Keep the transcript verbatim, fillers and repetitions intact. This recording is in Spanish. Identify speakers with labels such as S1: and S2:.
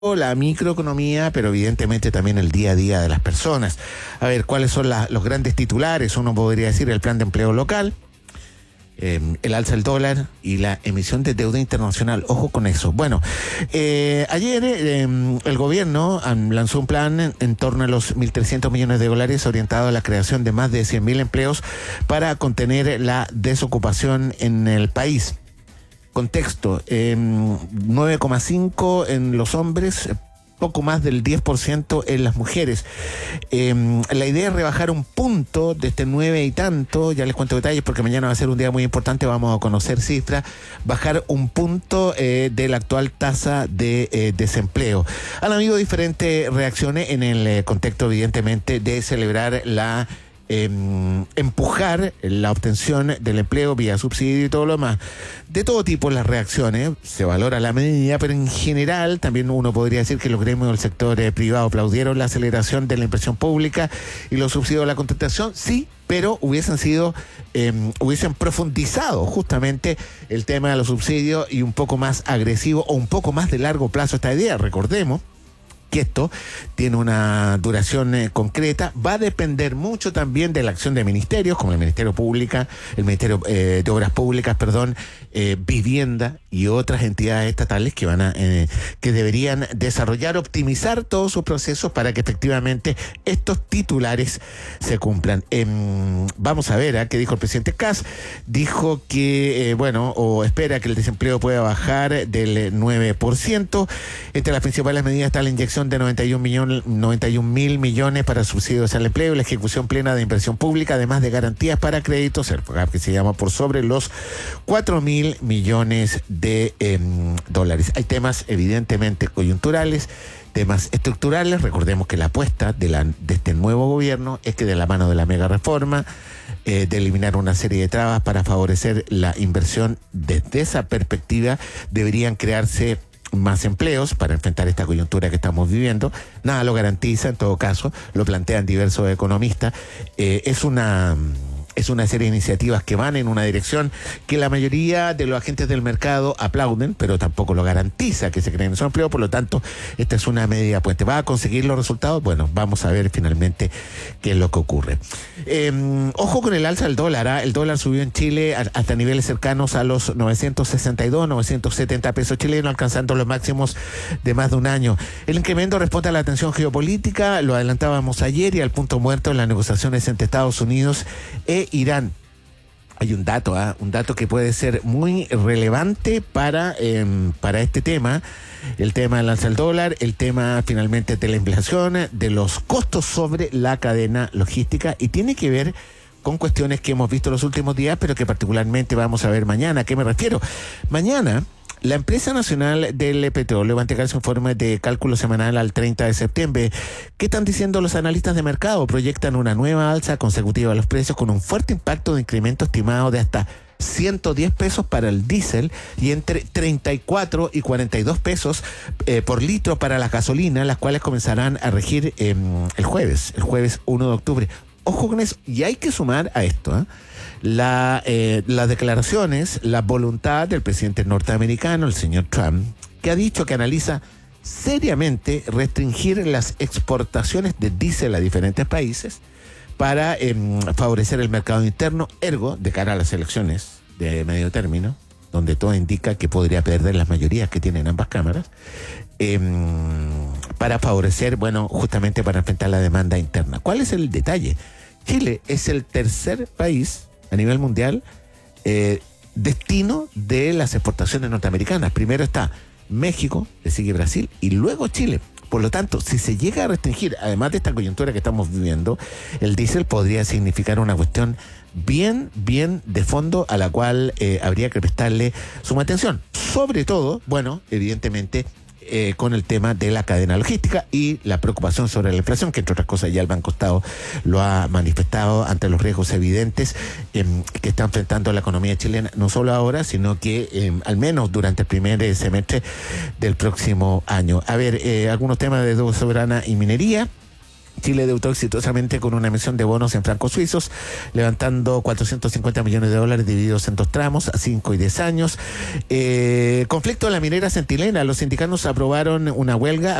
S1: la microeconomía, pero evidentemente también el día a día de las personas. A ver, ¿cuáles son la, los grandes titulares? Uno podría decir el plan de empleo local, eh, el alza del dólar y la emisión de deuda internacional. Ojo con eso. Bueno, eh, ayer eh, el gobierno um, lanzó un plan en, en torno a los mil trescientos millones de dólares orientado a la creación de más de cien mil empleos para contener la desocupación en el país. Contexto, eh, nueve coma cinco en los hombres, poco más del diez por ciento en las mujeres. Eh, la idea es rebajar un punto de este nueve y tanto, ya les cuento detalles porque mañana va a ser un día muy importante, vamos a conocer cifras, bajar un punto eh, de la actual tasa de eh, desempleo. Han habido diferentes reacciones en el eh, contexto evidentemente de celebrar la Eh, empujar la obtención del empleo vía subsidio y todo lo demás. De todo tipo las reacciones, se valora la medida, pero en general también uno podría decir que los gremios del sector eh, privado aplaudieron la aceleración de la inversión pública y los subsidios a la contratación, sí, pero hubiesen sido, eh, hubiesen profundizado justamente el tema de los subsidios y un poco más agresivo o un poco más de largo plazo esta idea. Recordemos que esto tiene una duración eh, concreta, va a depender mucho también de la acción de ministerios, como el Ministerio Pública, el Ministerio eh, de Obras Públicas, perdón, eh, Vivienda y otras entidades estatales que van a, eh, que deberían desarrollar, optimizar todos sus procesos para que efectivamente estos titulares se cumplan. Eh, vamos a ver ¿eh? qué dijo el presidente Kast. Dijo que, eh, bueno, o espera que el desempleo pueda bajar del nueve por ciento. Entre las principales medidas está la inyección de noventa y un millones, noventa y un mil millones para subsidios al empleo y la ejecución plena de inversión pública, además de garantías para créditos, que se llama por sobre los cuatro mil millones de eh, dólares. Hay temas evidentemente coyunturales, temas estructurales. Recordemos que la apuesta de, la, de este nuevo gobierno es que de la mano de la mega reforma, eh, de eliminar una serie de trabas para favorecer la inversión, desde esa perspectiva deberían crearse más empleos para enfrentar esta coyuntura que estamos viviendo. Nada lo garantiza, en todo caso, lo plantean diversos economistas. Eh, es una... Es una serie de iniciativas que van en una dirección que la mayoría de los agentes del mercado aplauden, pero tampoco lo garantiza que se creen esos empleos. Por lo tanto, esta es una medida puente. ¿Va a conseguir los resultados? Bueno, vamos a ver finalmente qué es lo que ocurre. Eh, ojo con el alza del dólar. ¿eh? El dólar subió en Chile hasta niveles cercanos a los novecientos sesenta y dos, novecientos setenta pesos chilenos, alcanzando los máximos de más de un año. El incremento responde a la tensión geopolítica, lo adelantábamos ayer, y al punto muerto en las negociaciones entre Estados Unidos e Irán. Hay un dato, ¿eh? un dato que puede ser muy relevante para, eh, para este tema, el tema del alza del dólar, el tema finalmente de la inflación, de los costos sobre la cadena logística, y tiene que ver con cuestiones que hemos visto los últimos días, pero que particularmente vamos a ver mañana. ¿A qué me refiero? Mañana la empresa nacional del petróleo va a entregar su informe de cálculo semanal al treinta de septiembre. ¿Qué están diciendo los analistas de mercado? Proyectan una nueva alza consecutiva de los precios con un fuerte impacto de incremento estimado de hasta ciento diez pesos para el diésel y entre treinta y cuatro y cuarenta y dos pesos eh, por litro para la gasolina, las cuales comenzarán a regir eh, el jueves, el jueves primero de octubre. Ojo con eso. Y hay que sumar a esto, ¿eh? La, eh, las declaraciones, la voluntad del presidente norteamericano, el señor Trump, que ha dicho que analiza seriamente restringir las exportaciones de diésel a diferentes países para eh, favorecer el mercado interno, ergo, de cara a las elecciones de medio término, donde todo indica que podría perder las mayorías que tienen ambas cámaras, eh, para favorecer, bueno, justamente para enfrentar la demanda interna. ¿Cuál es el detalle? Chile es el tercer país a nivel mundial eh, destino de las exportaciones norteamericanas. Primero está México, le sigue Brasil y luego Chile. Por lo tanto, si se llega a restringir, además de esta coyuntura que estamos viviendo, el diésel podría significar una cuestión bien, bien de fondo a la cual eh, habría que prestarle suma atención. Sobre todo, bueno, evidentemente, Eh, con el tema de la cadena logística y la preocupación sobre la inflación, que entre otras cosas ya el Banco Estado lo ha manifestado ante los riesgos evidentes eh, que está enfrentando la economía chilena, no solo ahora, sino que eh, al menos durante el primer eh, semestre del próximo año. A ver, eh, algunos temas de deuda soberana y minería. Chile debutó exitosamente con una emisión de bonos en francos suizos, levantando cuatrocientos cincuenta millones de dólares divididos en dos tramos, a cinco y diez años. Eh, conflicto en la minera Centinela. Los sindicatos aprobaron una huelga